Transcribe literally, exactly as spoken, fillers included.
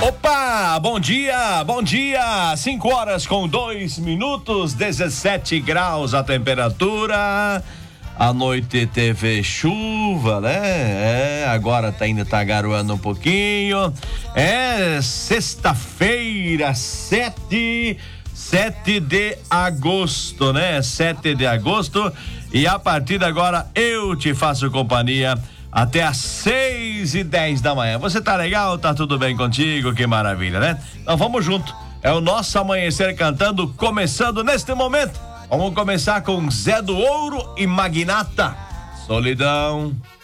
Opa, bom dia, bom dia, cinco horas com dois minutos, dezessete graus a temperatura, à noite teve chuva, né, é, agora tá, ainda tá garoando um pouquinho, é sexta-feira, sete, sete de agosto, né, sete de agosto, e a partir de agora eu te faço companhia até às seis e dez da manhã. Você tá legal? Tá tudo bem contigo? Que maravilha, né? Então vamos junto. É o nosso Amanhecer Cantando, começando neste momento. Vamos começar com Zé do Ouro e Magnata. Solidão.